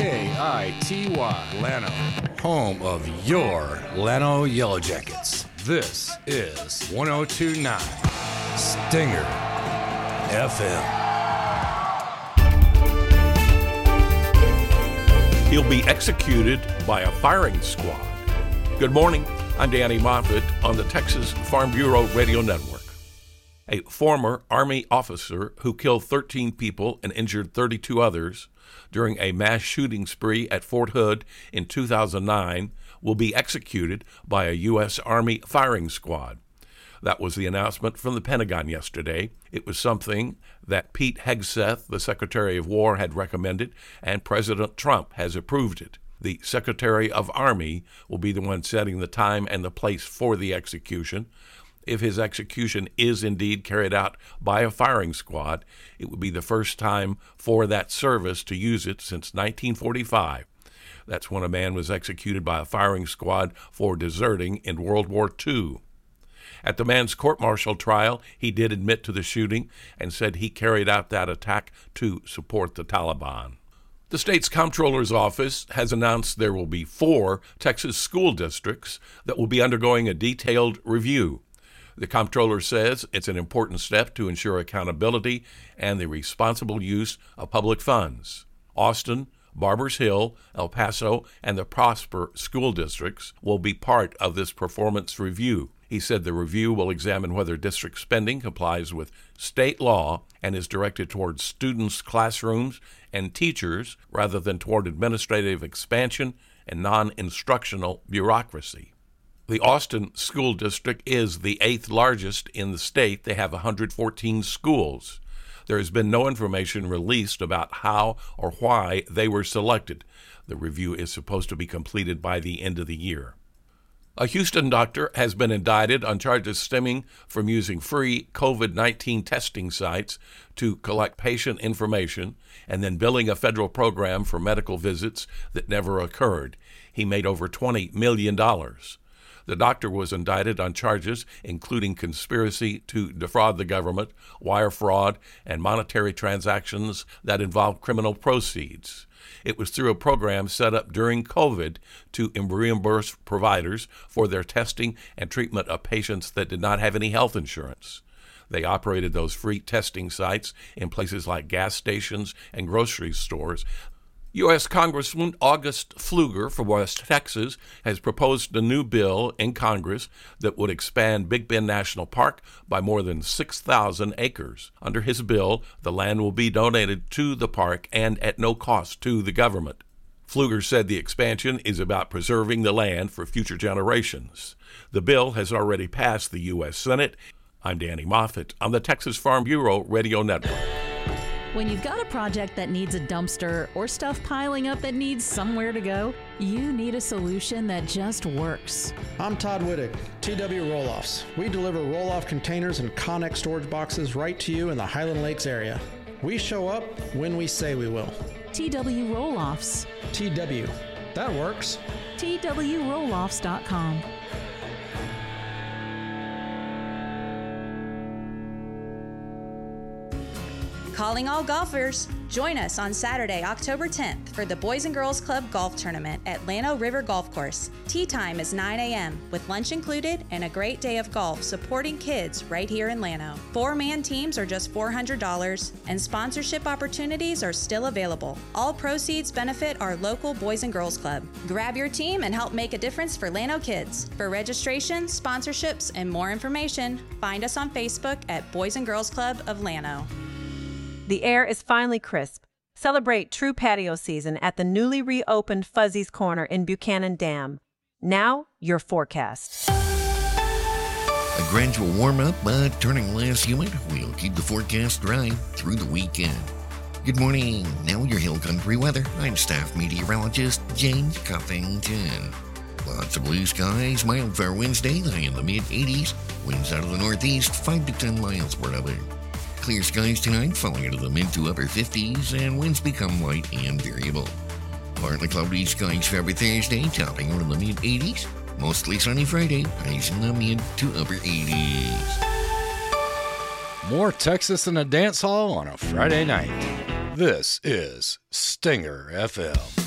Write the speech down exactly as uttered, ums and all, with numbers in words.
K I T Y, Llano, home of your Llano Yellow Jackets. This is one oh two point nine Stinger F M. He'll be executed by a firing squad. Good morning. I'm Danny Moffett on the Texas Farm Bureau Radio Network. A former Army officer who killed thirteen people and injured thirty-two others during a mass shooting spree at Fort Hood in two thousand nine will be executed by a U S. Army firing squad. That was the announcement from the Pentagon yesterday. It was something that Pete Hegseth, the Secretary of War, had recommended, and President Trump has approved it. The Secretary of Army will be the one setting the time and the place for the execution. If his execution is indeed carried out by a firing squad, it would be the first time for that service to use it since nineteen forty-five. That's when a man was executed by a firing squad for deserting in World War Two. At the man's court-martial trial, he did admit to the shooting and said he carried out that attack to support the Taliban. The state's comptroller's office has announced there will be four Texas school districts that will be undergoing a detailed review. The comptroller says it's an important step to ensure accountability and the responsible use of public funds. Austin, Barbers Hill, El Paso, and the Prosper school districts will be part of this performance review. He said the review will examine whether district spending complies with state law and is directed towards students' classrooms and teachers rather than toward administrative expansion and non-instructional bureaucracy. The Austin School District is the eighth largest in the state. They have one hundred fourteen schools. There has been no information released about how or why they were selected. The review is supposed to be completed by the end of the year. A Houston doctor has been indicted on charges stemming from using free covid nineteen testing sites to collect patient information and then billing a federal program for medical visits that never occurred. He made over twenty million dollars. The doctor was indicted on charges including conspiracy to defraud the government, wire fraud, and monetary transactions that involve criminal proceeds. It was through a program set up during COVID to reimburse providers for their testing and treatment of patients that did not have any health insurance. They operated those free testing sites in places like gas stations and grocery stores. U S. Congressman August Pfluger from West Texas has proposed a new bill in Congress that would expand Big Bend National Park by more than six thousand acres. Under his bill, the land will be donated to the park and at no cost to the government. Pfluger said the expansion is about preserving the land for future generations. The bill has already passed the U S. Senate. I'm Danny Moffett on the Texas Farm Bureau Radio Network. When you've got a project that needs a dumpster or stuff piling up that needs somewhere to go, you need a solution that just works. I'm Todd Wittig, T W Roll-Offs. We deliver roll-off containers and Connex storage boxes right to you in the Highland Lakes area. We show up when we say we will. T W Roll-Offs. T W. That works. T W roll offs dot com. Calling all golfers. Join us on Saturday, October tenth for the Boys and Girls Club Golf Tournament at Llano River Golf Course. Tee time is nine a.m. with lunch included and a great day of golf supporting kids right here in Llano. Four-man teams are just four hundred dollars and sponsorship opportunities are still available. All proceeds benefit our local Boys and Girls Club. Grab your team and help make a difference for Llano kids. For registration, sponsorships, and more information, find us on Facebook at Boys and Girls Club of Llano. The air is finally crisp. Celebrate true patio season at the newly reopened Fuzzy's Corner in Buchanan Dam. Now, your forecast. A gradual warm-up, but turning less humid. We'll keep the forecast dry through the weekend. Good morning. Now your Hill Country weather. I'm staff meteorologist James Cuffington. Lots of blue skies, mild fair Wednesday, high in the mid-eighties. Winds out of the northeast, five to ten miles per hour. Clear skies tonight, falling into the mid to upper fifties, and winds become light and variable. Partly cloudy skies for every Thursday, topping into the mid-eighties. Mostly sunny Friday, highs in the mid to upper eighties. More Texas than a dance hall on a Friday night. This is Stinger F M.